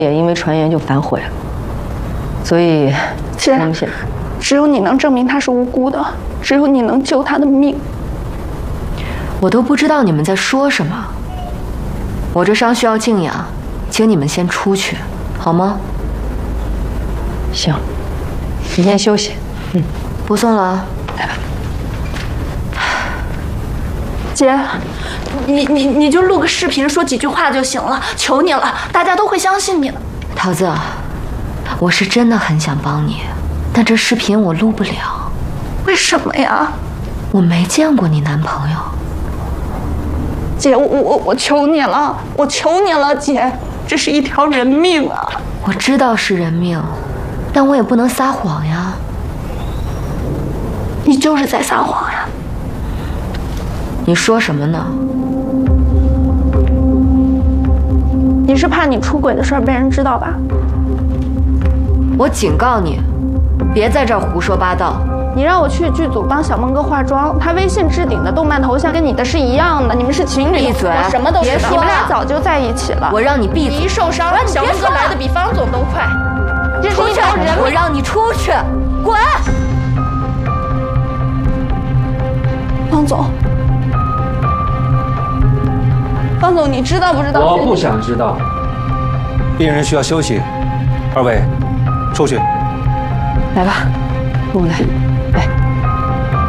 也因为传言就反悔了。所以， 姐， 我们现只有你能证明他是无辜的，只有你能救他的命。 我都不知道你们在说什么。我这伤需要静养，请你们先出去，好吗？ 行，你先休息。 不送了啊。 来吧。 姐，你就录个视频，说几句话就行了，求你了，大家都会相信你的。 桃子，我是真的很想帮你，但这视频我录不了。 为什么呀？ 我没见过你男朋友。 姐，我求你了，我求你了，姐，这是一条人命啊！ 我知道是人命，但我也不能撒谎呀。 你就是在撒谎呀！ 你说什么呢？ 你是怕你出轨的事儿被人知道吧？ 我警告你，别在这儿胡说八道。 你让我去剧组帮小梦哥化妆，他微信置顶的动漫头像跟你的是一样的，你们是情侣。 闭嘴！ 我什么都知道，你们俩早就在一起了。 我让你闭嘴！ 你一受伤，小梦哥来的比方总都快。这是一条人命！ 我让你出去，滚！ 方总，方总，你知道不知道？ 我不想知道。病人需要休息，二位出去。 来吧，跟我来。来。